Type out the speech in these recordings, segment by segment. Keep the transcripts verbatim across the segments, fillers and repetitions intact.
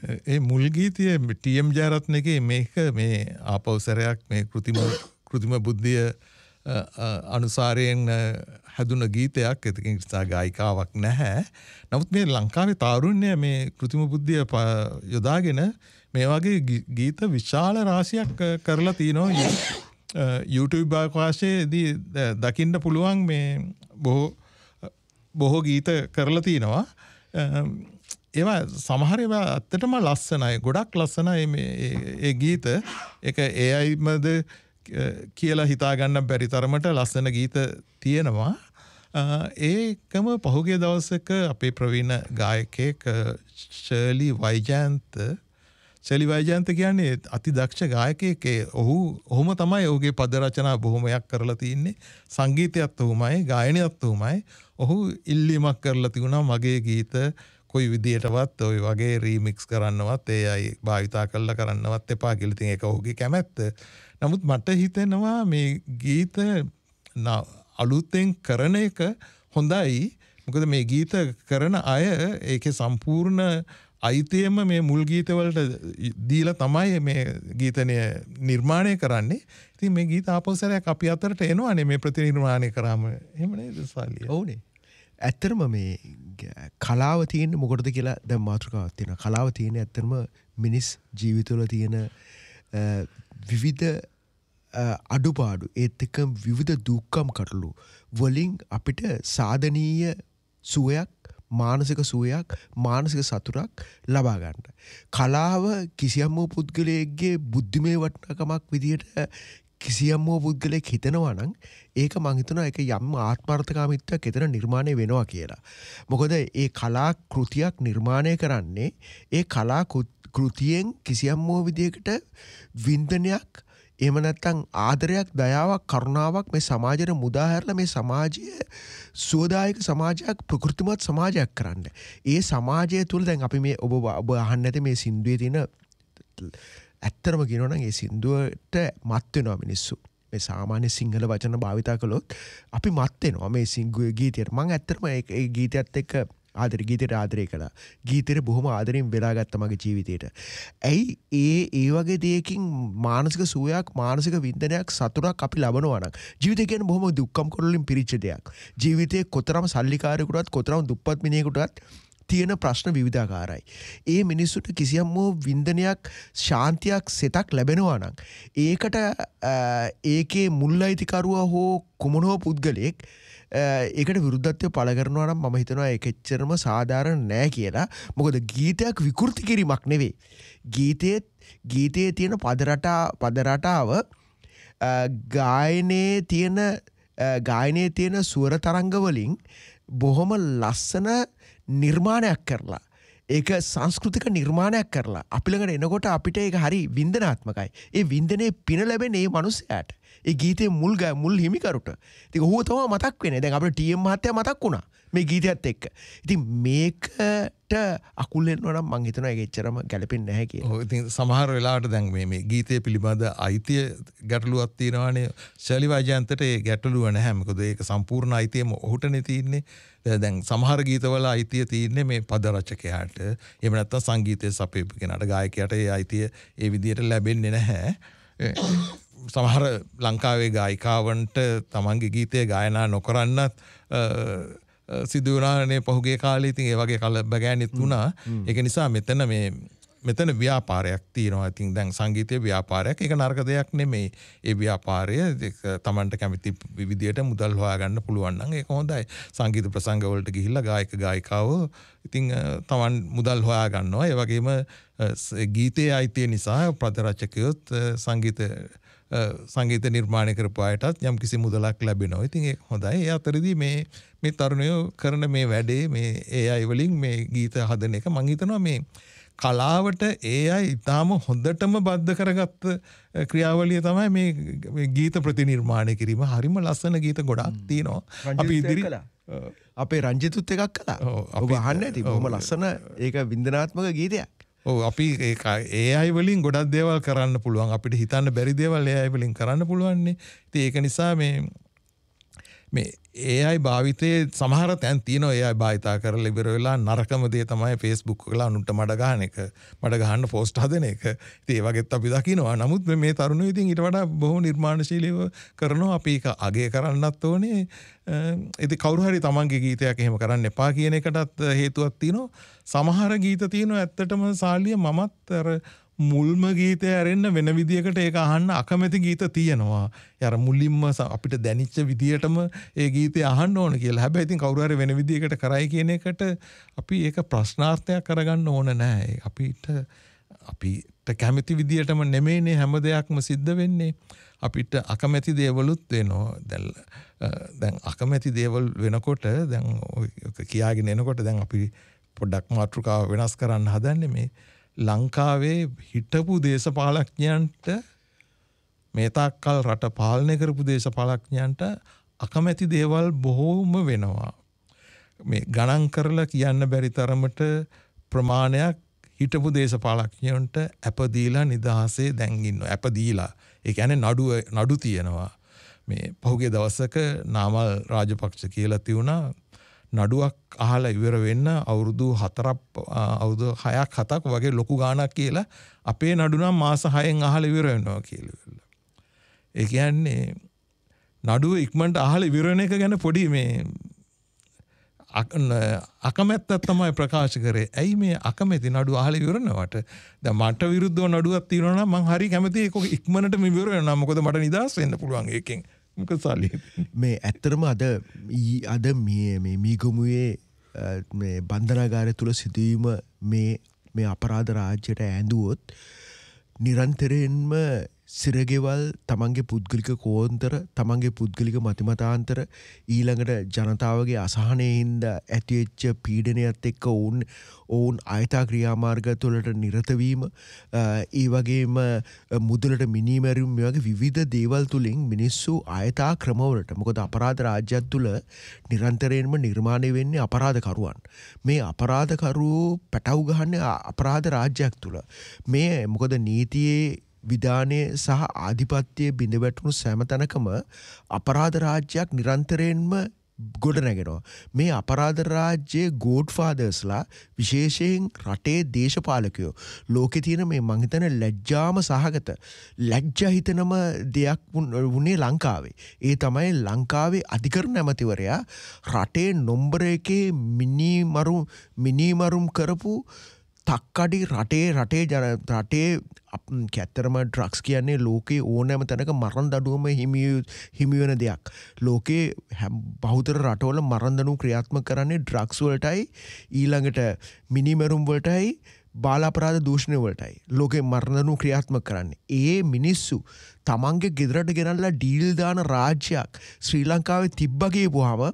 ඒ මුල් ගීතයේ ටී එම් ජයරත්නගේ මේක මේ ආපෞසරයක් මේ කෘතිම කෘතිම බුද්ධිය අනුසාරයෙන් හැදුන ගීතයක්. ඒක නිසා ගායිකාවක් නැහැ. නමුත් මේ ලංකාවේ තාරුණ්‍ය මේ කෘතිම බුද්ධිය යොදාගෙන මේ වගේ ගීත විශාල රාශියක් කරලා තිනවා. YouTube ආකාශයේදී දකින්න පුළුවන් මේ බොහෝ බොහෝ ගීත කරලා තිනවා. ඒවා සමහර ඒවා ඇත්තටම ලස්සනයි. ගොඩක් ලස්සනයි මේ ඒ ගීත. ඒක ඒ අයි මද කියලා හිතා ගන්න බැරි තරමට ලස්සන ගීත තියෙනවා. ඒකම පහුගිය දවසක අපේ ප්‍රවීණ ගායකයෙක් ශර්ලි වෛජයන්ත ශර්ලි වෛජයන්ත කියන්නේ අති දක්ෂ ගායකයෙක්. ඔහු ඔහුම තමයි ඔහුගේ පද රචනා බොහොමයක් කරලා තින්නේ. සංගීතයත් ඔහුමයි, ගායනයත් ඔහුමයි. ඔහු ඉල්ලීමක් කරලා තිබුණා මගේ ගීත කොයි විදියටවත් ඔය වගේ රීමික්ස් කරන්නවත් ඒ අය භාවිතා කරලා කරන්නවත් එපා කියලා. ඉතින් ඒක ඔහුගේ කැමැත්ත. නමුත් මට හිතෙනවා මේ ගීත අලුතෙන් කරන එක හොඳයි. මොකද මේ ගීත කරන අය ඒකේ සම්පූර්ණ අයිතියම මේ මුල් ගීතවලට දීලා තමයි මේ ගීතනය නිර්මාණය කරන්නේ. ඉතින් මේ ගීත ආපෞසරයක් අපි අතරට එනවානේ මේ ප්‍රතිනිර්මාණය කරාම. එහෙම නේද සාලිය? ඔව්නේ. ඇත්තටම මේ කලාව තියෙන්නේ මොකටද කියලා දැන් මාතෘකාවක් තියෙනවා. කලාව තියෙන්නේ ඇත්තටම මිනිස් ජීවිතවල තියෙන විවිධ අඩුපාඩු ඒත් එක්ක විවිධ දුක්ඛම් කටළු වලින් අපිට සාධනීය සුවයක්, මානසික සුවයක්, මානසික සතුටක් ලබා ගන්න. කලාව කිසියම් වූ පුද්ගලයෙක්ගේ බුද්ධිමය වටිනාකමක් විදියට කිසියම් වූ පුද්ගලයෙක් හිතනවා නම් ඒක මං හිතනවා ඒක යම් ආත්මార్థකාමීත්වයක් එතන නිර්මාණය වෙනවා කියලා. මොකද ඒ කලා කෘතියක් නිර්මාණය කරන්නේ ඒ කලා කෘතියෙන් කිසියම් වූ විදියකට වින්දනයක් එහෙම නැත්නම් ආදරයක්, දයාවක්, කරුණාවක් මේ සමාජයට මුදා හැරලා මේ සමාජය සුවදායක සමාජයක්, ප්‍රකෘතිමත් සමාජයක් කරන්න. ඒ සමාජය තුළ දැන් අපි මේ ඔබ ඔබ අහන්න නැති මේ සින්දුවේ තියෙන ඇත්තම කියනවා නම් ඒ සින්දුවට මත් වෙනවා මිනිස්සු. මේ සාමාන්‍ය සිංහල වචන භාවිතා කළොත් අපි මත් වෙනවා මේ සිංගුවේ ගීතයට. මම ඇත්තටම ඒ ගීතයත් එක්ක ආදර ගීතයට ආදරය කළා. ගීතෙට බොහොම ආදරෙන් වෙලා ගත්තා මගේ ජීවිතේට. ඇයි ඒ ඒ වගේ දෙයකින් මානසික සුවයක්, මානසික වින්දනයක්, සතුටක් අපි ලබනවා නම් ජීවිතය කියන්නේ බොහොම දුක්ඛම් කරවලින් පිරිච්ච දෙයක්. ජීවිතේ කොතරම් සල්ලිකාරයෙකුටවත් කොතරම් දුප්පත් මිනිහෙකුටවත් තියෙන ප්‍රශ්න විවිධාකාරයි. ඒ මිනිස්සුන්ට කිසියම් වූ වින්දනයක්, ශාන්තියක්, සෙතක් ලැබෙනවා නම් ඒකට ඒකේ මුල් අයිතිකරුවා හෝ කුමන හෝ පුද්ගලයෙක් ඒකට විරුද්ධත්වය පළ කරනවා නම් මම හිතනවා ඒක එච්චරම සාධාරණ නෑ කියලා. මොකද ගීතයක් විකෘති කිරීමක් නෙවෙයි. ගීතයේ ගීතයේ තියෙන පද රටා පද රටාව ගායනයේ තියෙන ගායනයේ තියෙන ස්වර තරංග වලින් බොහොම ලස්සන නිර්මාණයක් කරලා ඒක සංස්කෘතික නිර්මාණයක් කරලා අපි ළඟට එනකොට අපිට ඒක හරි වින්දනාත්මකයි. ඒ වින්දනේ පින ලැබෙන්නේ මේ මිනිස්යාට. ඒ ගීතේ මුල් මුල් හිමිකරුට. ඉතින් ඌව තමයි මතක් වෙන්නේ. දැන් අපිට ටී එම් මහත්තයා මතක් වුණා මේ ගීතයත් එක්ක. ඉතින් මේකට අකුල් වෙනවා නම් මං හිතනවා ඒක එච්චරම ගැලපෙන්නේ නැහැ කියලා. ඔව් ඉතින් සමහර වෙලාවට දැන් මේ මේ ගීතයේ පිළිබඳ අයිතිය ගැටලුවක් තියෙනවානේ. ශර්ලි වෛජයන්තට ඒ ගැටලුව නැහැ. මොකද ඒක සම්පූර්ණ අයිතියම ඔහුටනේ තියෙන්නේ. දැන් සමහර ගීතවල අයිතිය තියෙන්නේ මේ පද රචකයාට. එහෙම නැත්නම් සංගීතයේ සපයපු කෙනාට, ගායකයාට ඒ අයිතිය ඒ විදිහට ලැබෙන්නේ නැහැ. සමහර ලංකාවේ ගායිකාවන්ට තමන්ගේ ගීතය ගායනා නොකරන්නත් සිදු වුණානේ පහුගිය කාලේ. ඉතින් ඒ වගේ කලබගෑනිත් වුණා. ඒක නිසා මෙතන මේ මෙතන ව්‍යාපාරයක් තියෙනවා. ඉතින් දැන් සංගීතයේ ව්‍යාපාරයක් ඒක නරක දෙයක් නෙමෙයි. ඒ ව්‍යාපාරය තමන්ට කැමති විදියට මුදල් හොයාගන්න පුළුවන් නම් ඒක හොඳයි. සංගීත ප්‍රසංග වලට ගිහිල්ලා ගායක ගායිකාවෝ ඉතින් තමන් මුදල් හොයා ගන්නවා. ඒ වගේම ගීතයේ අයිතිය නිසා පද රචකයොත් සංගීත සංගීත නිර්මාණය කරපු අයටත් යම් කිසි මුදලක් ලැබෙනවා. ඉතින් ඒක හොඳයි. ඒ අතරදී මේ මේ තරුණයෝ කරන මේ වැඩේ මේ ඒ අය වලින් මේ ගීත හදන එක මම හිතනවා මේ කලාවට ඒ අය ඉතාම හොඳටම බද්ධ කරගත්ත ක්‍රියාවලිය තමයි මේ ගීත ප්‍රතිනිර්මාණය කිරීම. හරිම ලස්සන ගීත ගොඩක් තියෙනවා. අපි ඉදිරි අපේ රංජිතුත් එකක් කළා. ඔබ අහන්න ඇති බොහොම ලස්සන ඒක වින්දනාත්මක ගීතයක්. ඔව් අපි ඒ අය වලින් ගොඩක් දේවල් කරන්න පුළුවන්. අපිට හිතන්න බැරි දේවල් ඒ අය වලින් කරන්න පුළුවන් නේ. ඉතින් ඒක නිසා මේ මේ ඒ අයි භාවිතයේ සමහර තැන් තියෙනවා ඒ අයි භාවිතා කරලා ඉවර වෙලා නරකම දේ තමයි Facebook එකලා අනුන්ට මඩ ගහන එක මඩ ගහන්න පෝස්ට් හදන එක. ඉතින් ඒ වගේත් අපි දකිනවා. නමුත් මේ තරුණයෝ ඉතින් ඊට වඩා බොහෝ නිර්මාණශීලීව කරනවා. අපි ඒක අගය කරන්නත් ඕනේ. ඉතින් කවුරු හරි තමන්ගේ ගීතයක් එහෙම කරන්න එපා කියන එකටත් හේතුවක් තියෙනවා. සමහර ගීත තියෙනවා ඇත්තටම සාලිය මමත් අර මුල්ම ගීතය ඇරෙන්න වෙන විදියකට ඒක අහන්න අකමැති ගීත තියෙනවා. යාර මුලින්ම අපිට දැනිච්ච විදියටම ඒ ගීතය අහන්න ඕන කියලා. හැබැයි ඉතින් කවුරු හරි වෙන විදියකට කරයි කියන එකට අපි ඒක ප්‍රශ්නාර්ථයක් කරගන්න ඕන නෑ. අපිට අපිට කැමති විදියටම නෙමෙයිනේ හැම දෙයක්ම සිද්ධ වෙන්නේ. අපිට අකමැති දේවලුත් වෙනවා. දැන් දැන් අකමැති දේවල් වෙනකොට දැන් කියාගෙන එනකොට දැන් අපි පොඩ්ඩක් මාතෘකාව වෙනස් කරන්න හදන්නේ මේ ලංකාවේ හිටපු දේශපාලඥයන්ට මේ තාක්කල් රට පාලනය කරපු දේශපාලඥයන්ට අකමැති දේවල් බොහෝම වෙනවා. මේ ගණන් කරලා කියන්න බැරි තරමට ප්‍රමාණයක් හිටපු දේශපාලඥයන්ට අපදීලා නිදහසේ දැන් ඉන්නවා. අපදීලා. ඒ කියන්නේ නඩු නඩු තියෙනවා. මේ පහුගිය දවසක නාමල් රාජපක්ෂ කියලා තියුණා නඩුවක් අහලා ඉවර වෙන්න අවුරුදු හතරක් අවුරුදු හයක් හතක් වගේ ලොකු ගාණක් කියලා අපේ නඩු නම් මාස හයෙන් අහලා ඉවර වෙනවා කියලා. ඒ කියන්නේ නඩුව ඉක්මනට අහලා ඉවර වෙන එක ගැන පොඩි මේ අකමැත්තක් තමයි ප්‍රකාශ කරේ. ඇයි මේ අකමැති නඩුව අහලා ඉවරනවට? දැන් මට විරුද්ධව නඩුවක් තියෙනවා නම් මං හරි කැමතියි ඒක ඉක්මනටම ඉවර වෙනවා. මොකද මට නිදහස් වෙන්න පුළුවන් ඒකෙන්. මේ ඇත්තරම අද අද මේ මීගමුවේ මේ බන්ධනාගාරය තුළ සිදුවීම මේ මේ අපරාධ රාජ්‍යයට ඇඳුවොත් නිරන්තරයෙන්ම සිරගෙවල් තමන්ගේ පුද්ගලික කෝන්තර තමන්ගේ පුද්ගලික මතිමතාන්තර ඊළඟට ජනතාවගේ අසහනයෙන්ද ඇතිවෙච්ච පීඩනයත් එක්ක ඔවුන් ඔවුන් අයථා ක්‍රියාමාර්ග තුළට නිරතවීම ඒ වගේම මුදලට මිනීමැරුම් මේ වගේ විවිධ දේවල් තුළින් මිනිස්සු අයථා ක්‍රමවලට මොකද අපරාධ රාජ්‍යයක් තුළ නිරන්තරයෙන්ම නිර්මාණය වෙන්නේ අපරාධකරුවන්. මේ අපරාධකරුවෝ පැටව් ගහන්නේ අපරාධ රාජ්‍යයක් තුළ. මේ මොකද නීතියේ විධානය සහ ආධිපත්‍යය බිඳ වැටුණු සෑම තැනකම අපරාධ රාජ්‍යයක් නිරන්තරයෙන්ම ගොඩ නැගෙනවා. මේ අපරාධ රාජ්‍යයේ ගෝඩ්ෆාදර්ස්ලා විශේෂයෙන් රටේ දේශපාලකයෝ ලෝකේ තියෙන මේ මං හිතන ලැජ්ජාම සහගත ලැජ්ජා හිතනම දෙයක් වුණේ ලංකාවේ. ඒ තමයි ලංකාවේ අධිකරණ ඇමතිවරයා රටේ නොම්බර එකේ මිනිමරු මිනිමරුම් කරපු තක්කඩි රටේ රටේ ජන රටේ කැත්තරම ඩ්‍රග්ස් කියන්නේ ලෝකේ ඕනෑම තැනක මරණ දඩුවම හිමි හිමි වෙන දෙයක්. ලෝකේ බහුතර රටවල මරණ දඬුවම් ක්‍රියාත්මක කරන්නේ ඩ්‍රග්ස් වලටයි ඊළඟට මිනිමරුම් වලටයි බාල අපරාධ දූෂණය වලටයි. ලෝකේ මරණ දඬුවම් ක්‍රියාත්මක කරන්නේ. ඒ මිනිස්සු තමන්ගේ ගෙදරට ගෙනල්ලා ඩීල් දාන රාජ්‍යයක් ශ්‍රී ලංකාවේ තිබ්බා කියපුවාම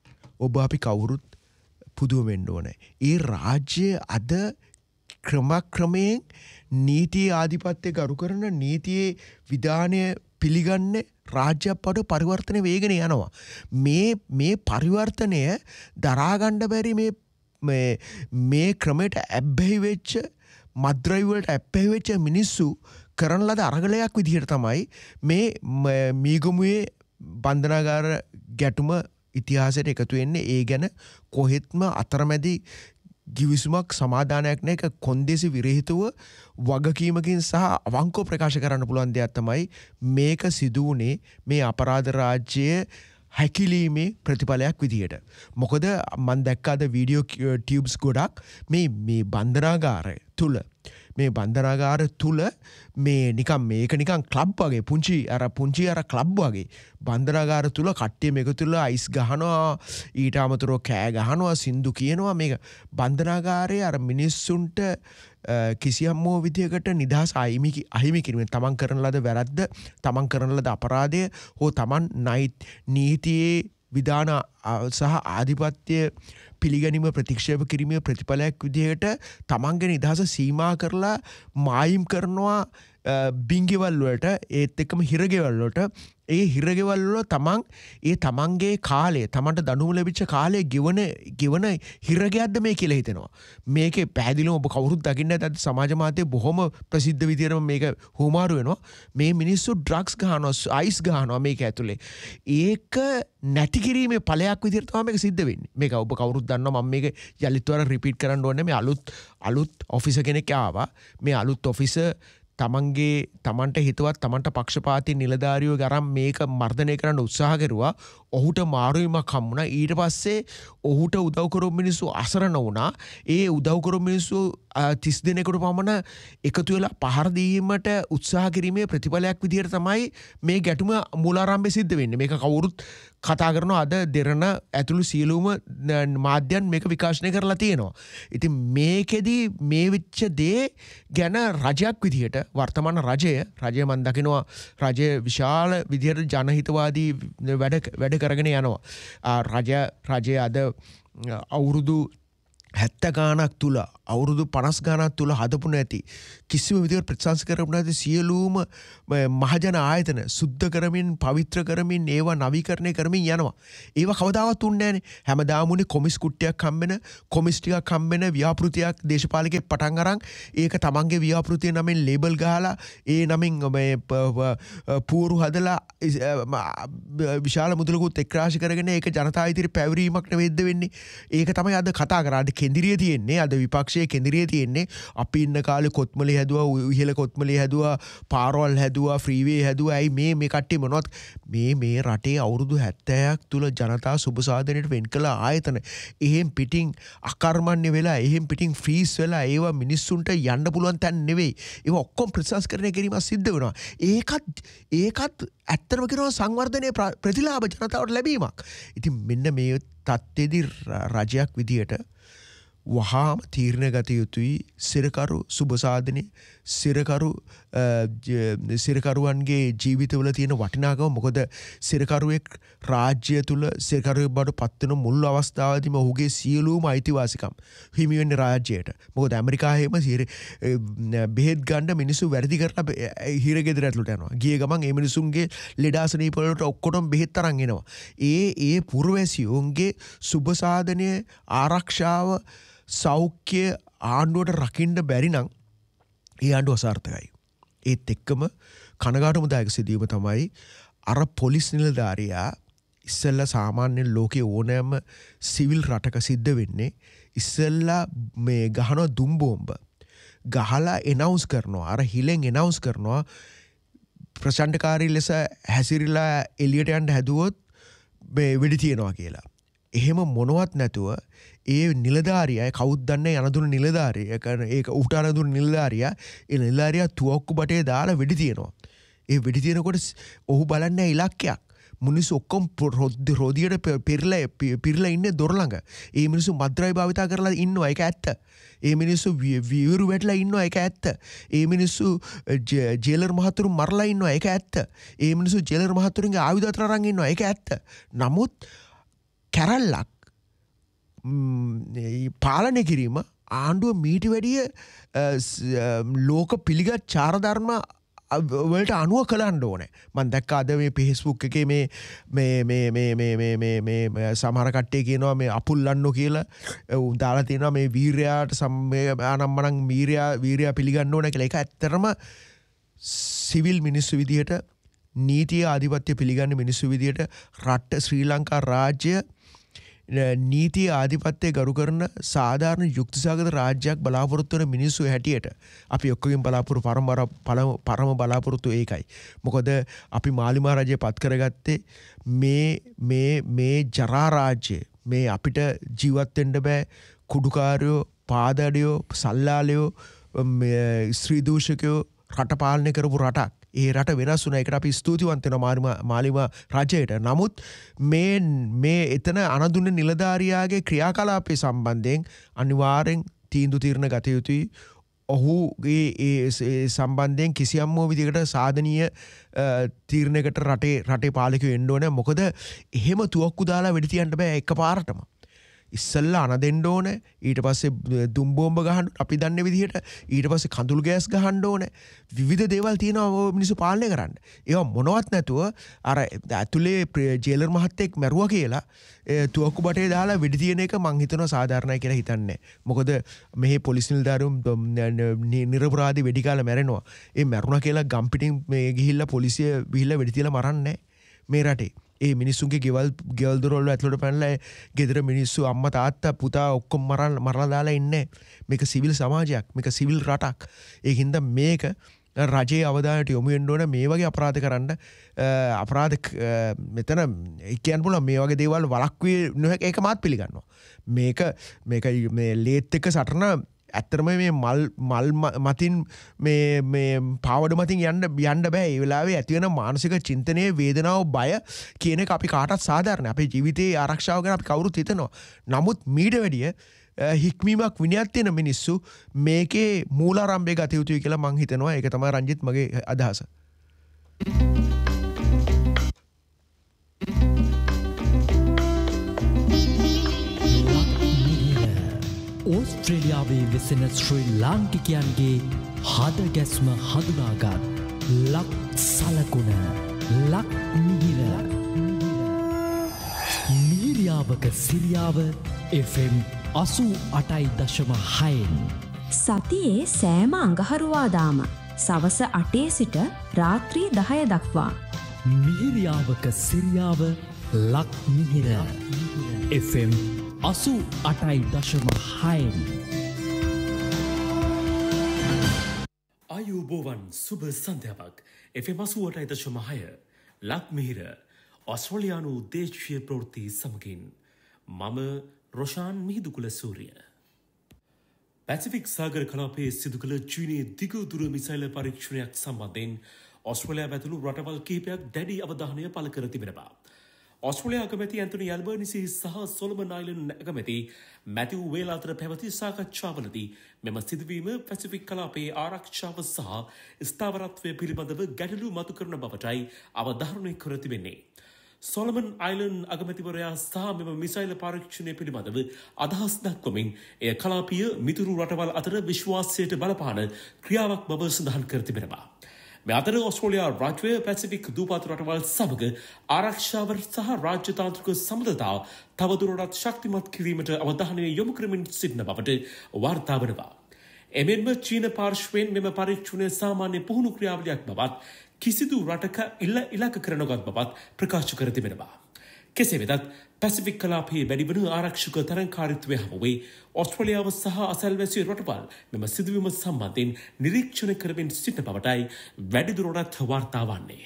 ඔබ අපි කවුරුත් පුදුම වෙන්න ඕනේ. ඒ රාජ්‍ය අද ක්‍රමක්‍රමයෙන් නීතියේ ආධිපත්‍ය ගරු කරන නීතියේ විධානය පිළිගන්න රාජ්‍යයක් පට පරිවර්තනය වේගෙන යනවා. මේ මේ පරිවර්තනය දරාගණ්ඩ බැරි මේ මේ ක්‍රමයට ඇබ්බැහි වෙච්ච මද්‍රයිවලට ඇප්පැහි වෙච්ච මිනිස්සු කරන ලද අරගලයක් විදිහට තමයි මේ මීගමුවේ බන්ධනාගාර ගැටුම ඉතිහාසයට එකතු වෙන්නේ. ඒ ගැන කොහෙත්ම අතරමැදි ගිවිසුමක් සමාධානයක් නෑ. එක කොන්දේසි විරහිතව වගකීමකින් සහ අවංකව ප්‍රකාශ කරන්න පුළුවන් දෙයක් තමයි මේක සිදු වුණේ මේ අපරාධ රාජ්‍යයේ හැකිලීමේ ප්‍රතිඵලයක් විදියට. මොකද මම දැක්ක අද වීඩියෝ ටියුබ්ස් ගොඩක් මේ මේ බන්ධනාගාරය තුල මේ බන්ධනාගාර තුල මේ නිකන් මේක නිකන් ක්ලබ් වගේ පුංචි අර පුංචි අර ක්ලබ් වගේ බන්ධනාගාර තුල කට්ටිය මේක තුල අයිස් ගහනවා ඊට අමතරව කෑ ගහනවා සින්දු කියනවා. මේක බන්ධනාගාරයේ අර මිනිස්සුන්ට කිසියම් හෝ විදියකට නිදහස අහිමි අහිමි කිරීම තමන් කරන ලද වැරද්ද තමන් කරන ලද අපරාධය හෝ තමන් නීතියේ විධාන සහ ආධිපත්‍ය පිළිගැනීම ප්‍රතික්ෂේප කිරීමේ ප්‍රතිඵලයක් විදිහට තමන්ගේ නිදහස සීමා කරලා මායිම් කරනවා බිංගෙවල් වලට ඒත් එක්කම හිරගෙවල් වලට ඒ හිරගෙවල් වල තමන් ඒ තමන්ගේ කාලය තමන්ට දඬුවම් ලැබිච්ච කාලය ගෙවන ගෙවන හිරගයක්ද මේ කියලා හිතෙනවා. මේකේ පැහැදිලිවම ඔබ කවුරුත් දකින්න ඇති සමාජ මාධ්‍යයේ බොහොම ප්‍රසිද්ධ විදිහටම මේක හුමාරු වෙනවා. මේ මිනිස්සු ඩ්‍රග්ස් ගහනවා, අයිස් ගහනවා මේක ඇතුලේ. ඒක නැති කිරීමේ ඵලයක් විදිහට තමයි මේක සිද්ධ වෙන්නේ. මේක ඔබ කවුරුත් දන්නවා මම මේක යලිත් වර රිපීට් කරන්න ඕනේ. මේ අලුත් අලුත් ඔෆිසර් කෙනෙක් ආවා. මේ අලුත් ඔෆිසර් තමන්ගේ තමන්ට හිතවත් තමන්ට පක්ෂපාතී නිලධාරියෝ ගරම් මේක මර්ධනය කරන්න උත්සාහ කරුවා. ඔහුට මාරුවීමක් හම්බුණා. ඊට පස්සේ ඔහුට උදව් කරපු මිනිස්සු අසරණ වුණා. ඒ උදව් කරපු මිනිස්සු තිස් දෙනෙකුට පමණ එකතු වෙලා පහර දීමට උත්සාහ කිරීමේ ප්‍රතිඵලයක් විදිහට තමයි මේ ගැටුම මූලාරම්භය සිද්ධ වෙන්නේ. මේක කවුරුත් කතා කරනවා. අද දෙරණ ඇතුළු සියලුම මාධ්‍යයන් මේක විකාශනය කරලා තියෙනවා. ඉතින් මේකෙදි මේ වෙච්ච දේ ගැන රජයක් විදිහට වර්තමාන රජය රජය මන් දකිනවා රජය විශාල විදිහට ජනහිතවාදී වැඩ වැඩ කරගෙන යනවා. රජ රජය අද අවුරුදු හැත්ත ගානක් තුළ අවුරුදු පනස් ගානක් තුළ හදපු නැති කිසිම විදිහට ප්‍රශංසා කරපු නැති සියලුම මහජන ආයතන සුද්ධ කරමින් පවිත්‍ර කරමින් ඒවා නවීකරණය කරමින් යනවා. ඒවා කවදාවත් උන්නේ නැහනේ. හැමදාම උනේ කොමිස් කුට්ටියක් හම්බෙන කොමිස් ටිකක් හම්බෙන ව්‍යාපෘතියක් දේශපාලකෙක් පටන් අරන් ඒක තමන්ගේ ව්‍යාපෘතිය නමින් ලේබල් ගහලා ඒ නමින් මේ පූරු හදලා විශාල මුදලකුත් එක්රාශි කරගෙන ඒක ජනතා ඉදිරි පැවරීමක් නෙවෙයිද වෙන්නේ. ඒක තමයි අද කතා කරන්නේ. කෙන්දිරිය තියෙන්නේ අද විපක්ෂයේ කෙන්දිරිය තියෙන්නේ අපි ඉන්න කාලේ කොත්මලේ හැදුවා ඉහළ කොත්මලේ හැදුවා පාරවල් හැදුවා ෆ්‍රීවේ හැදුවා. ඇයි මේ මේ කට්ටිය මොනවත් මේ මේ රටේ අවුරුදු හැත්තෑවක් තුල ජනතා සුබ සාධනයට වෙන් කළ ආයතන එහෙන් පිටින් අකර්මණ්‍ය වෙලා එහෙන් පිටින් ෆ්‍රීස් වෙලා ඒවා මිනිස්සුන්ට යන්න පුළුවන් තැන් නෙවෙයි. ඒවා ඔක්කොම ප්‍රතිසංස්කරණය කිරීම සිද්ධ වෙනවා. ඒකත් ඒකත් ඇත්තටම කියනවා සංවර්ධනයේ ප්‍රතිලාභ ජනතාවට ලැබීමක්. ඉතින් මෙන්න මේ තත්ත්වෙදි රජයක් විදියට වහාම තීරණ ගත යුතුයි. සිරකරු සුබසාධනය සිරකරු සිරකරුවන්ගේ ජීවිතවල තියෙන වටිනාකම. මොකද සිරකරුවෙක් රාජ්‍ය තුල සිරකරුවෙක් බවට පත්වෙන මුල් අවස්ථාවේදීම ඔහුගේ සියලුම අයිතිවාසිකම් හිමි වෙන්නේ රාජ්‍යයට. මොකද ඇමරිකාවේම බෙහෙත් ගන්න මිනිස්සු වැඩි කරලා හිරගෙදර ඇතුළට යනවා. ගිය ගමන් ඒ මිනිසුන්ගේ ලෙඩාසනීප වලට ඔක්කොටම බෙහෙත් අරන් එනවා. ඒ ඒ පුරවැසියෝන්ගේ සුබසාධනය ආරක්ෂාව සෞඛ්‍ය ආණ්ඩුවට රකින්න බැරි නම් ඒ ආණ්ඩුව අසාර්ථකයි. ඒත් එක්කම කනගාටුමුදායක සිදුවීම තමයි අර පොලිස් නිලධාරියා ඉස්සෙල්ලා සාමාන්‍ය ලෝකයේ ඕනෑම සිවිල් රටක සිද්ධ වෙන්නේ ඉස්සෙල්ලා මේ ගහන දුම් බෝම්බ ගහලා එනවුන්ස් කරනවා. අර හිලෙන් එනවුන්ස් කරනවා ප්‍රචණ්ඩකාරී ලෙස හැසිරිලා එළියට යන්න හැදුවොත් මේ වෙඩි තියනවා කියලා. එහෙම මොනවත් නැතුව ඒ නිලධාරියා කවුද දන්නේ යනදුන නිලධාරියා ඒක උට අනදුන නිලධාරියා ඒ නිලධාරියා තුවක්කු බටේ දාලා වෙඩි තියනවා. ඒ වෙඩි තියනකොට ඔහු බලන්නේ ඉලක්කයක්. මිනිස්සු ඔක්කොම රොදියට පෙරලා පිරලා ඉන්නේ දොර ළඟ. ඒ මිනිස්සු මද්ද්‍රව්‍ය භාවිතා කරලා ඉන්නවා ඒක ඇත්ත. ඒ මිනිස්සු විවරු වැටලා ඉන්නවා ඒක ඇත්ත. ඒ මිනිස්සු ජේලර් මහතුරු මරලා ඉන්නවා ඒක ඇත්ත. ඒ මිනිස්සු ජේලර් මහතුරුන්ගේ ආයුධ අතර අරන් ඉන්නවා ඒක ඇත්ත. නමුත් කැරල්ලක් පාලනය කිරීම ආණ්ඩුව මීට වැඩිය ලෝක පිළිගත් චාරධර්ම වලට අනුව කළන්න ඕනේ. මම දැක්කා අද මේ Facebook එකේ මේ මේ මේ මේ මේ මේ මේ මේ සමහර කට්ටිය කියනවා මේ අපුල්ලන්නෝ කියලා දාලා තියෙනවා මේ වීරයාට අනම්මනම් වීරයා වීරයා පිළිගන්න ඕනේ කියලා. ඒක ඇත්තටම සිවිල් මිනිස්සු විදියට නීතිය ආධිපත්‍ය පිළිගන්න මිනිස්සු විදියට රට ශ්‍රී ලංකා රාජ්‍ය නීතිය ආධිපත්‍යය ගරු කරන සාධාරණ යුක්තිසහගත රාජ්‍යයක් බලාපොරොත්තු වෙන මිනිස්සු හැටියට අපි ඔක්කොගෙන් බලාපොරොත්තු පරම පරම බලාපොරොත්තු ඒකයි. මොකද අපි මාලිමා රජය පත් කරගත්තේ මේ මේ මේ ජරා රාජ්‍ය මේ අපිට ජීවත් වෙන්න බෑ කුඩුකාරයෝ පාදඩියෝ සල්ලාලයෝ ස්ත්‍රී දූෂකයෝ රට පාලනය කරපු රටක්. ඒ රට වෙනස් වුණා. ඒකට අපි ස්තුතිවන්ත වෙනවා මාලිමා රජයට. නමුත් මේ මේ එතන අනදුන්න නිලධාරියාගේ ක්‍රියාකලාපයේ සම්බන්ධයෙන් අනිවාර්යෙන් තීන්දුව తీරන ගත යුතුයි. ඔහුගේ ඒ සම්බන්ධයෙන් කිසියම් විදිහකට සාධනීය තීරණයකට රටේ රටේ පාලකයෝ එන්න ඕනේ. මොකද එහෙම තුවක්කු දාලා වෙඩි තියන්න බෑ එකපාරටම. ඉස්සල්ලා අනදෙන්න ඕන. ඊට පස්සේ දුම් බෝම්බ ගහන්න අපි දන්න විදිහට ඊට පස්සේ කඳුළු ගෑස් ගහන්න ඕන. විවිධ දේවල් තියෙනවා මිනිස්සු පාලනය කරන්න. ඒවා මොනවත් නැතුව අර ඇතුලේ ජේලර් මහත්තයෙක් මැරුවා කියලා තුවක්කු බටේ දාලා වෙඩි තියෙන එක මං හිතනවා සාධාරණයි කියලා හිතන්නේ. මොකද මෙහි පොලිස් නිලධාරීන් නිරපරාධී වෙඩි කාලා මැරෙනවා. ඒ මැරුණා කියලා ගම් පිටින් මේ ගිහිල්ලා පොලිසිය ගිහිල්ලා වෙඩි තියලා මරන්නේ මේ රටේ. ඒ මිනිස්සුන්ගේ ගෙවල් ගෙවල් දොරවල් ඇතුළට පැනලා ගෙදර මිනිස්සු අම්මා තාත්තා පුතා ඔක්කොම මරලා මරලා දාලා ඉන්නේ. මේක සිවිල් සමාජයක්. මේක සිවිල් රටක්. ඒකින්ද මේක රජයේ අවධානයට යොමු වෙන්න ඕන මේ වගේ අපරාධ කරන්න අපරාධ මෙතන කියන්න පුළුවන් මේ වගේ දේවල් වළක්විය නොහැකි ඒක මාත් පිළිගන්නවා. මේක මේක මේ ලේත් එක්ක සටන ඇත්තටම මේ මල් මල් මතින් මේ මේ පාවඩ මතින් යන්න යන්න බෑ. ඒ වෙලාවේ ඇති වෙන මානසික චින්තනයේ වේදනාව බය කියන එක අපි කාටවත් සාධාරණයි. අපේ ජීවිතයේ ආරක්ෂාව ගැන අපි කවුරුත් හිතනවා. නමුත් මීට වැඩිය හික්මීමක් විනයක් තියෙන මිනිස්සු මේකේ මූලාරම්භය ගත යුතුයි කියලා මං හිතනවා. ඒක තමයි රංජිත් මගේ අදහස. ඕස්ට්‍රේලියාවේ වෙසෙන ශ්‍රී ලාංකිකයන්ගේ හද ගැස්ම හඳුනාගත් ලක් සලකුණ ලක් මිහිර මිහිරියාවක සිරියාව එෆ් එම් අසූ අටයි දශම හයෙන් සතියේ සෑම අඟහරුවාදාම සවස අටේ සිට රාත්‍රී දහය දක්වා මිහිරියාවක සිරියාව ලක් මිහිර එෆ් එම් අසූ අටයි දශම හයෙන් ආයුබෝවන් සුබ සන්ධ්‍යාවක් එෆ් එම් අසූ අටයි දශම හය ලක් මිහිර ඔස්ට්‍රේලියානු දේශීය ප්‍රවෘත්ති සමගින් මම රොෂාන් මිහිදුකුල සූරිය. පැසිෆික් සාගර කලාපයේ සිදු කළ චීනයේ දිගදුර මිසයිල පරීක්ෂණයක් සම්බන්ධයෙන් ඔස්ට්‍රේලියාව ඇතුළු රටවල් කිහිපයක් දැඩි අවධානය පළ කර තිබෙනවා. ඔස්ට්‍රේලියා අගමැති ඇන්තනි ඇල්බර්නිසි සහ සොලොමන් අයිලන්ඩ් අගමැති මැතිව් වේල් අතර පැවති සාකච්ඡාවලදී මෙම සිදුවීම පැසිෆික් කලාපයේ ආරක්ෂාව සහ ස්ථාවරත්වය පිළිබඳව ගැටලු මතු කරන බවටයි අවධාරණය කර තිබෙන්නේ. සොලොමන් අයිලන්ඩ් අගමැතිවරයා සහ මෙම මිසයිල පරීක්ෂණය පිළිබඳව අදහස් දක්වමින් එය කලාපීය මිතුරු රටවල් අතර විශ්වාසයට බලපාන ක්‍රියාවක් බව සඳහන් කර තිබෙනවා. මේ අතර ඔස්ට්‍රේලියා රාජ්‍ය පැසිෆික් දූපත් රටවල් සමග ආරක්ෂාව සහ රාජ්‍යතාන්ත්‍රික සම්බන්ධතාව තවදුරටත් ශක්තිමත් කිරීමට අවධානය යොමු කරමින් සිටින බවට වාර්තා වනවා. එමෙන්ම චීන පාර්ශ්වයෙන් මෙම පරීක්ෂණය සාමාන්‍ය පුහුණු ක්‍රියාවලියක් බවත් කිසිදු රටක ඉල්ල ඉලක්ක කර නොගත් බවත් ප්‍රකාශ කර තිබෙනවා. කෙසේ වෙතත් පැසිෆික් කලාපයේ වැඩිවන ආරක්ෂක තරංකාරීත්වය හමුවේ ඔස්ට්‍රේලියාව සහ අසල්වැසි රටවල් මෙම සිදුවීම සම්බන්ධයෙන් නිරීක්ෂණය කරමින් සිටින බවටයි වැඩිදුරටත් වාර්තා වන්නේ.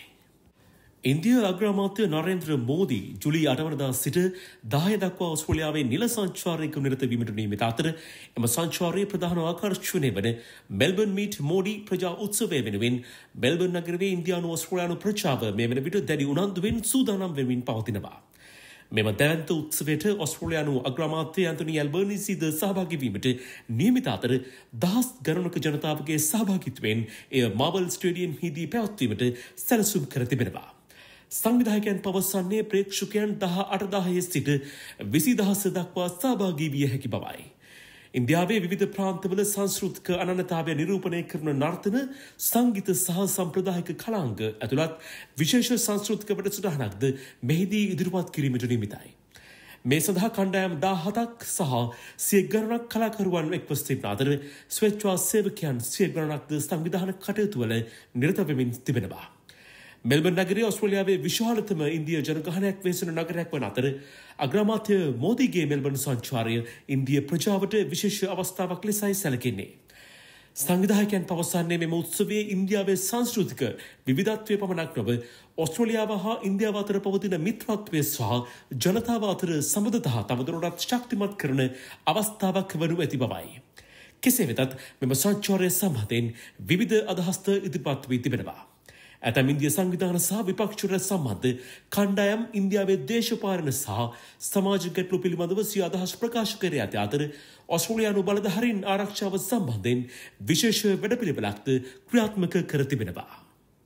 ඉන්දියා අග්‍රාමාත්‍ය නරේන්ද්‍ර මෝදී ජුලි අට වනදා සිට දහය දක්වා ඔස්ට්‍රේලියාවේ නිල සංචාරයක නිරත වීමට නියමිත අතර එම සංචාරයේ ප්‍රධාන ආකර්ෂණය වන මෙල්බර්න් මීට් මෝඩි ප්‍රජා උත්සවය වෙනුවෙන් මෙල්බර්න් නගරයේ ඉන්දියානු ඔස්ට්‍රේලියානු ප්‍රජාව මේ වන විට දැඩි උනන්දුවෙන් සූදානම් වෙමින් පවතිනවා. මෙම දැවන්ත උත්සවයට ඔස්ට්‍රේලියානු අග්‍රාමාත්‍ය ඇන්තනි ඇල්බර්නිසිද සහභාගී වීමට නියමිත අතර දහස් ගණනක ජනතාවගේ සහභාගීත්වයෙන් එය මාබල් ස්ටේඩියම්හිදී පැවැත්වීමට සැලසුම් කර තිබෙනවා. සංවිධායකයන් පවසන්නේ ප්‍රේක්ෂකයන් දහ අටදාහයේ සිට විසි දහස දක්වා සහභාගී විය හැකි බවයි. ඉන්දියාවේ විවිධ ප්‍රාන්තවල සංස්කෘතික අනන්‍යතාවය නිරූපණය කරන නර්තන සංගීත සහ සම්ප්‍රදායික කලාංග ඇතුළත් විශේෂ සංස්කෘතික වැඩසටහනක්ද මෙහිදී ඉදිරිපත් කිරීමට නියමිතයි. මේ සඳහා කණ්ඩායම් දාහතක් සහ සිය ගණනක් කලාකරුවන් එක්ව සිටින අතර ස්වේච්ඡා සේවකයන් සිය ගණනක්ද සංවිධාන කටයුතු වල නිරත වෙමින් තිබෙනවා. මෙල්බර්න් නගරය ඔස්ට්‍රේලියාවේ විශාලතම ඉන්දිය ජනගහනයක් වෙසෙන නගරයක් වන අතර අග්‍රාමාත්‍ය මෝදීගේ මෙල්බර්න් සංචාරය ඉන්දිය ප්‍රජාවට විශේෂ අවස්ථාවක් ලෙසයි සැලකෙන්නේ. සංවිධායකයන් පවසන්නේ මෙම උත්සවයේ ඉන්දියාවේ සංස්කෘතික විවිධත්වය පමණක් නොව ඔස්ට්‍රේලියාව හා ඉන්දියාව අතර පවතින මිත්‍රත්වය සහ ජනතාව අතර සම්බන්ධතා තවදුරටත් ශක්තිමත් කරන අවස්ථාවක් වනු ඇති බවයි. කෙසේ වෙතත් මෙම සංචාරය සම්බන්ධයෙන් විවිධ අදහස් ඉදිරිපත් වී තිබෙනවා. ඇතැම් ඉන්දිය සංවිධාන සහ විපක්ෂ සම්බන්ධ කණ්ඩායම් ඉන්දියාවේ දේශපාලන සහ සමාජ ගැටලු පිළිබඳව සිය අදහස් ප්‍රකාශ කර ඇති අතර ඔස්ට්‍රේලියානු බලධාරීන් ආරක්ෂාව සම්බන්ධයෙන් විශේෂ වැඩපිළිවෙලක්ද ක්‍රියාත්මක කර තිබෙනවා.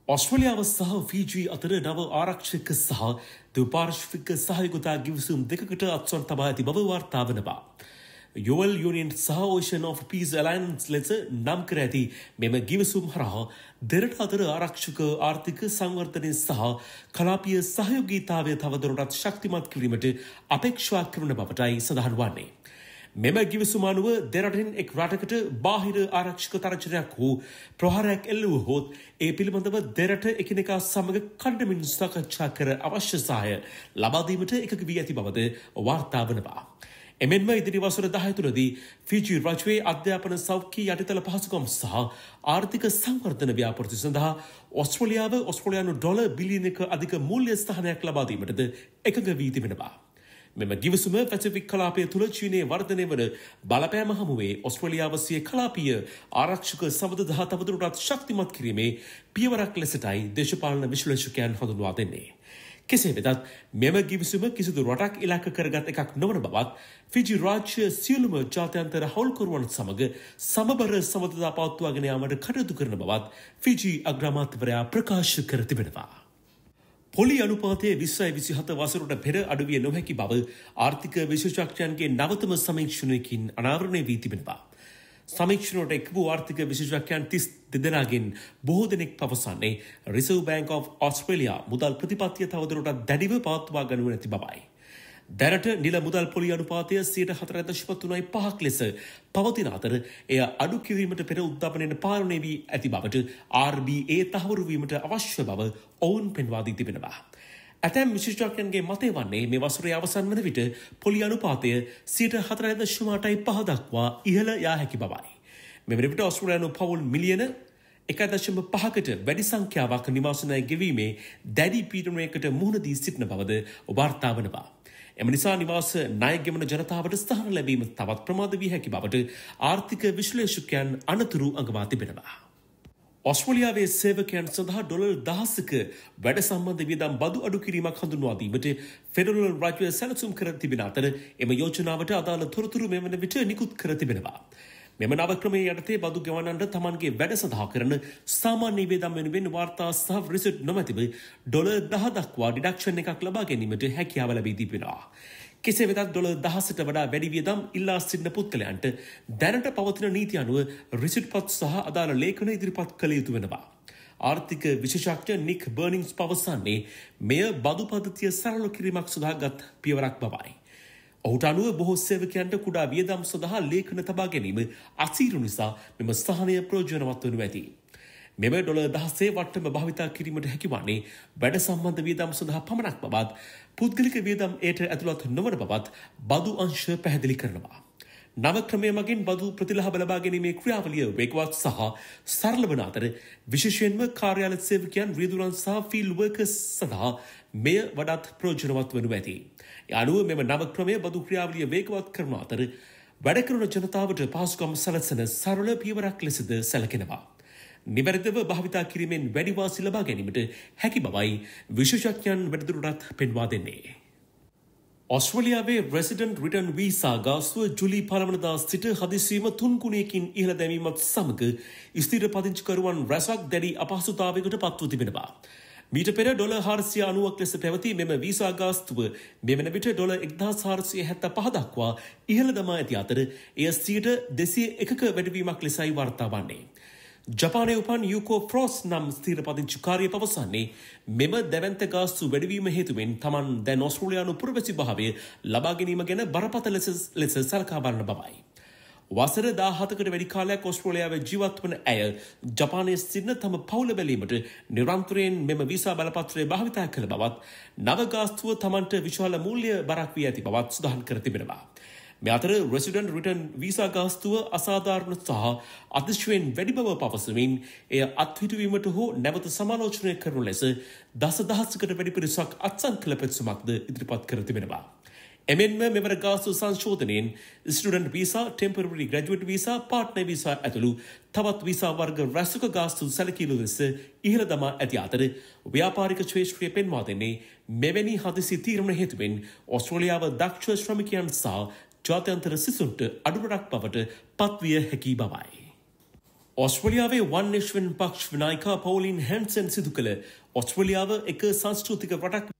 ඔස්ට්‍රේලියාව සහ ෆීජී අතර නව ආරක්ෂක සහ දෙපාර්ශ්වික සහයෝගතා ගිවිසුම් දෙකකට අත්සන් තබා ඇති බව වාර්තා වනවා. යුවල් යුනියන් සහ ඕෂන් of පීස් ඇලයන්ස් ලෙස නම් කර ඇති මෙම ගිවිසුම් හරහා දෙරට අතර ආරක්ෂක ආර්ථික සංවර්ධනය සහ කලාපීය සහයෝගීතාවය තවදුරටත් ශක්තිමත් කිරීමට අපේක්ෂා කරන බවටයි සඳහන් වන්නේ. මෙම ගිවිසුම අනුව දෙරටින් එක් රටකට බාහිර ආරක්ෂක තරජනයක් වූ ප්‍රහාරයක් එල්ල වූහොත් ඒ පිළිබඳව දෙරට එකිනෙකා සමග කණ්ඩමින් සාකච්ඡා කර අවශ්‍ය සහාය ලබා දීමට එකඟ වී ඇති බවද වාර්තා වනවා. එමෙන්ම ඉදිරි වසර දහය තුළදී ෆීජි රජයේ අධ්‍යාපන සෞඛ්‍ය යටිතල පහසුකම් සහ ආර්ථික සංවර්ධන ව්‍යාපෘති සඳහා ඔස්ට්‍රේලියාව ඔස්ට්‍රේලියානු ඩොලර් බිලියනක අධික මූල්‍ය ස්ථානයක් ලබා දීමටද එකඟ වී තිබෙනවා. මෙම ගිවිසුම පැසිෆික් කලාපය තුළ චීනයේ වර්ධනය වන බලපෑම හමුවේ ඔස්ට්‍රේලියාව සිය කලාපීය ආරක්ෂක සබඳතා තවදුරටත් ශක්තිමත් කිරීමේ පියවරක් ලෙසටයි දේශපාලන විශ්ලේෂකයන් හඳුන්වා දෙන්නේ. කෙසේ වෙතත් මෙම ගිවිසුම කිසිදු රටක් ඉලක්ක කරගත් එකක් නොවන බවත් ෆිජි රාජ්‍ය සියලුම ජාත්‍යන්තර හවුල්කරුවන් සමග සමබර සබඳතා පවත්වාගෙන යාමට කටයුතු කරන බවත් ෆිජි අග්‍රාමාත්‍යවරයා ප්‍රකාශ කර තිබෙනවා. පොලි අනුපාතයේ විස්සයි විසිහත වසරට පෙර අඩුවිය නොහැකි බව ආර්ථික විශේෂඥයන්ගේ නවතම සමීක්ෂණයකින් අනාවරණය වී තිබෙනවා. සමීක්ෂණයට එක් වූ ආර්ථික විශේෂඥයන් තිස් දෙදෙනාගෙන් බොහෝ දෙනෙක් පවසන්නේ රිසර්ව් බැංක් of ඔස්ට්‍රේලියා මුදල් ප්‍රතිපත්තිය තවදුරටත් දැඩිව පවත්වා ගනු නැති බවයි. දැනට නිල මුදල් පොලි අනුපාතය සියයට හතර දශම තුනයි පහක් ලෙස පවතින අතර එය අඩු කිරීමට පෙර උද්දාපනයෙන් පාලනය වී ඇති බවට ආර් බී ඒ තහවුරු වීමට අවශ්‍ය බව ඔවුන් පෙන්වා දී තිබෙනවා. ඇතැම් විශේෂඥයන්ගේ මතය වන්නේ මේ වසරේ අවසන් වන විට පොලි අනුපාතය සියයට හතර දශම අටයි පහ දක්වා ඉහළ යා හැකි බවයි. මෙවර විට ඔස්ට්‍රේලියානු පවුල් මිලියන එක දශම පහකට වැඩි සංඛ්‍යාවක් නිවාස ණය ගෙවීමේ දැඩි පීඩනයකට මුහුණ දී සිටින බවද වාර්තා වනවා. එම නිසා නිවාස ණය ගෙවන ජනතාවට ස්ථාන ලැබීම තවත් ප්‍රමාද වී හැකි බවට ආර්ථික විශ්ලේෂකයන් අනතුරු අඟවා තිබෙනවා. ඔස්ට්‍රේලියාවේ සේවකයන් සඳහා ඩොලර් දහසක වැඩ සම්බන්ධ වියදම් බදු අඩු කිරීමක් හඳුන්වා දීමට ෆෙඩරල් රාජ්‍ය සැලසුම් කර තිබෙන අතර එම යෝජනාවට අදාළ තොරතුරු මෙවන විට නිකුත් කර තිබෙනවා. මෙම නව ක්‍රමයේ යටතේ බදු ගෙවන්නන්ට තමන්ගේ වැඩ සඳහා කරන සාමාන්‍ය වියදම් වෙනුවෙන් වාර්තා සහ රිසිට් නොමැතිව ඩොලර් දහ දක්වා ඩිඩක්ෂන් එකක් ලබා ගැනීමට හැකියාව ලැබී තිබෙනවා. කෙසේ වෙතත් ඩොලර් දහසට වඩා වැඩි වියදම් ඉල්ලා සිටින පුද්ගලයන්ට දැනට පවතින නීති අනුව රිසිට් පත් සහ අදාළ ලේඛන ඉදිරිපත් කළ යුතු වෙනවා. ආර්ථික විශේෂඥ නික් බර්නින්ග්ස් පවසන්නේ මෙය බදු පද්ධතිය සරල කිරීමක් සඳහා ගත් පියවරක් බවයි. ඔහුට අනුව බොහෝ සේවකයන්ට කුඩා වියදම් සඳහා ලේඛන තබා ගැනීම අසීරු නිසා මෙම ස්ථානය ප්‍රයෝජනවත් වනු ඇති. මෙම ඩොලර් දහසේ වට්ටම භාවිතා කිරීමට හැකිවන්නේ වැඩ සම්බන්ධ වියදම් සඳහා පමණක් බවත් පුද්ගලික වියදම් එයට ඇතුළත් නොවන බවත් බදු අංශ පැහැදිලි කරනවා. නව ක්‍රමය මගින් බදු ප්‍රතිලාභ ලබා ගැනීමේ ක්‍රියාවලිය වේගවත් සහ සරල වන අතර විශේෂයෙන්ම කාර්යාල සේවකයන් රියදුරන් සහ ෆීල්ඩ් වර්කර්ස් සඳහා මෙය වඩාත් ප්‍රයෝජනවත් වනු ඇති. ඒ අනුව මෙම නව ක්‍රමය බදු ක්‍රියාවලිය වේගවත් කරන අතර වැඩ කරන ජනතාවට පහසුකම් සලසන සරල පියවරක් ලෙසද සැලකෙනවා. නිවැරදිව භාවිතා කිරීමෙන් වැඩි වාසි ලබා ගැනීමට හැකි බවයි විශේෂඥයන් වැඩිදුරටත් පෙන්වා දෙන්නේ. ඔස්ට්‍රේලියාවේ රෙසිඩන්ට් රිටර්න් වීසා ගාස්තුව ජුලි පළවනදා සිට හදිසියේම තුන් ගුණයකින් ඉහළ දැමීමත් සමග ස්ථිර පදිංචිකරුවන් රැසක් දැඩි අපහසුතාවයකට පත්ව තිබෙනවා. මීට පෙර ඩොලර් හාරසිය අනූවක් ලෙස පැවති මෙම වීසා ගාස්තුව මෙවන විට ඩොලර් එක්දහස් හාරසිය හැත්තෑ පහ දක්වා ඉහළ දමා ඇති අතර එය සියයට දෙසිය එකක වැඩිවීමක් ලෙසයි වාර්තා වන්නේ. ජපානයේ උපන් යුකෝ ෆ්‍රොස් නම් ස්ථීර පදිංචිකාරිය පවසන්නේ මෙම දැවැන්ත ගාස්තු වැඩිවීම හේතුවෙන් තමන් දැන් ඔස්ට්‍රේලියානු පුරවැසි භාවය ලබා ගැනීම ගැන බරපතල ලෙස සලකා බලන බවයි. වසර දාහතකට වැඩි කාලයක් ඔස්ට්‍රේලියාවේ ජීවත් වන ඇය ජපානයේ සිටින තම පවුල බැලීමට නිරන්තරයෙන් මෙම වීසා බලපත්‍රය භාවිතා කළ බවත් නව ගාස්තුව තමන්ට විශාල මූල්‍ය බරක් වී ඇති බවත් සඳහන් කර තිබෙනවා. මේ අතර රෙසිඩන්ට් රිටර්න් වීසා ගාස්තුව අසාධාරණ සහ අතිශයින් වැඩි බව පවසමින් එය අත්හිටුවීමට හෝ නැවත සමාලෝචනය කරනු ලෙස දසදහසකට වැඩි පිරිසක් අත්සන් කළ පෙත්සමක්ද ඉදිරිපත් කර තිබෙනවා. එමෙන්ම මෙවර ගාස්තු සංශෝධනයෙන් student visa, temporary graduate visa, partner visa ඇතුළු තවත් වීසා වර්ග රැසක ගාස්තු සැලකිලි ලෙස ඉහළ දමා ඇති අතර ව්‍යාපාරික ශ්‍රේෂ්ඨය පෙන්වා දෙන්නේ මෙවැනි හදිසි තීරණ හේතුවෙන් ඔස්ට්‍රේලියාව දක්ෂ ශ්‍රමිකයන් සහ ජාත්‍යන්තර සිසුන්ට අඩුරක් බවට පත්විය හැකි බවයි. ඔස්ට්‍රේලියාවේ වන් නේෂන් පක්ෂ නායිකා පවුලින් හැන්සන් සිදු කළ ඔස්ට්‍රේලියාව එක සංස්කෘතික රටක්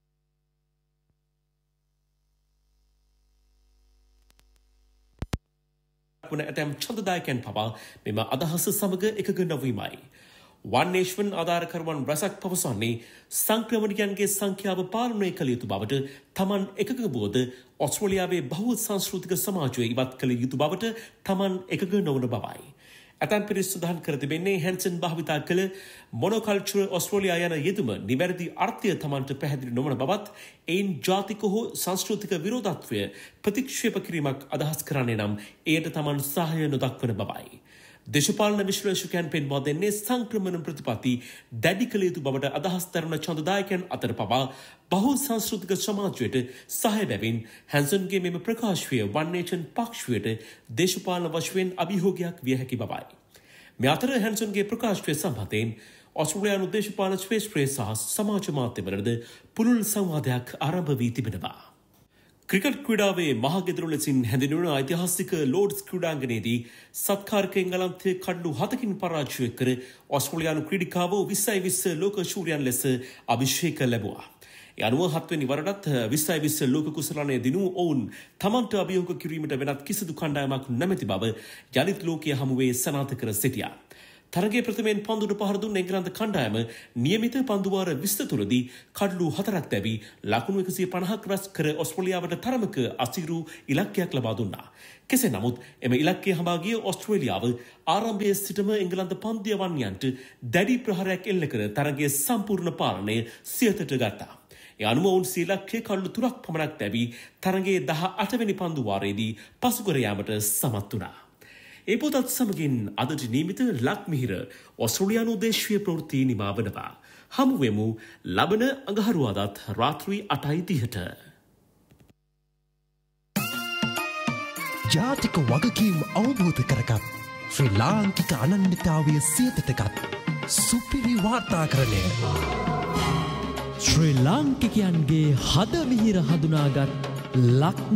වන ඇතැම් ඡන්දදායකයන් පවා මෙම අදහස සමග එකග නොවීමයි. වන් නේෂන් ආධාරකරුවන් රැසක් පවසන්නේ සංක්‍රමණිකයන්ගේ සංඛ්‍යාව පාලනය කළ යුතු බවට තමන් එකග බෝධ ඔස්ට්‍රේලියාවේ බහුව සංස්කෘතික සමාජය ඉවත් කළ යුතු බවට තමන් එකග නොවන බවයි. ඇතැම් පිරිස් සඳහන් කර තිබෙන්නේ හැන්සන් භාවිතා කළ මොනෝකල්චර් ඔස්ට්‍රේලියා යන යෙදුම නිවැරදි අර්ථය තමන්ට පැහැදිලි නොවන බවත් එයින් ජාතික හෝ සංස්කෘතික විරෝධත්වය ප්‍රතික්ෂේප කිරීමක් අදහස් කරන්නේ නම් එයට තමන් සහාය නොදක්වන බවයි. දේශපාලන විශ්ලේෂකයන් පෙන්වා දෙන්නේ සංක්‍රමණ ප්‍රතිපත්ති දැඩි කළ යුතු බවට අදහස් දරන ඡන්දදායකයන් අතර පවා බහු සංස්කෘතික සමාජයට සහාය බැවින් හැන්සන්ගේ මෙම ප්‍රකාශය වන් නේෂන් පක්ෂයට දේශපාලන වශයෙන් අභියෝගයක් විය හැකි බවයි. මේ අතර හැන්සන්ගේ ප්‍රකාශය සම්බන්ධයෙන් ඔස්ට්‍රේලියානු දේශපාලන ශ්‍රේෂ්ඨ සහ සමාජ මාධ්‍යවලද පුළුල් සංවාදයක් ආරම්භ වී තිබෙනවා. ක්‍රිකට් ක්‍රීඩාවේ මහගෙදර ලෙසින් හැඳින්වෙන ඓතිහාසික ලෝඩ්ස් ක්‍රීඩාංගණයේදී සත්කාරක එංගලන්තයේ කඩලු හතකින් පරාජය කර ඔස්ට්‍රේලියානු ක්‍රීඩිකාවෝ විස්සයි විස්ස ලෝක ශූරයන් ලෙස අභිෂේක ලැබුවා. ඒ අනුව හත්වෙනි වරටත් විස්සයි විස්ස ලෝක කුසලානය දිනු ඔවුන් තමන්ට අභියෝග කිරීමට වෙනත් කිසිදු කණ්ඩායමක් නැමැති බව යළිත් ලෝකයේ හමුවේ සනාථ කර සිටියා. තරගයේ ප්‍රථමයෙන් පන්දුට පහර දුන්න එංගලන්ත කණ්ඩායම නියමිත පන්දු වාර විස්ස තුළදී කඩලු හතරක් දැවි ලකුණු එකසිය පනහක් රැස් කර ඔස්ට්‍රේලියාවට තරමක අසීරු ඉලක්කයක් ලබා දුන්නා. කෙසේ නමුත් එම ඉලක්කය හඹා ගිය ඔස්ට්‍රේලියාව ආරම්භයේ සිටම එංගලන්ත පන්දියවන්යන්ට දැඩි ප්‍රහාරයක් එල්ල කර තරගයේ සම්පූර්ණ පාලනය සියතට ගත්තා. ඒ අනුව ඔවුන් සිය ඉලක්කයේ කඩලු තුනක් පමණක් දැවි තරගයේ දහ අටවෙනි පන්දු වාරයේදී පසුකර යාමට සමත් වුණා. ඒ පොතත් සමගින් අදට නියමිත ලක්මිහිර ඔස්ට්‍රේලියානු දේශීය ප්‍රවෘත්ති නිමා වනවා. හමුවෙමු ලබන අඟහරුවාදාත් රාත්‍රී අටයි තිහට. ජාතික වගකීම් අවබෝධ කරගත් ශ්‍රී ලාංකික අනන්‍යතාවය සියතටගත් සුපිරි වාර්තාකරණය. ශ්‍රී ලාංකිකයන්ගේ හදමිහිර හඳුනාගත් ලක්